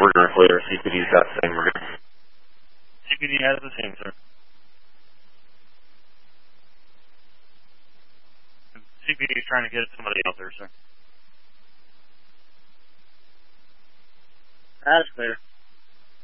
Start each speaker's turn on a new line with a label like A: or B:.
A: directly, or CPD's got the same rig?
B: CPD has the same, sir. CPD is trying to get somebody out there, sir.
C: That's clear.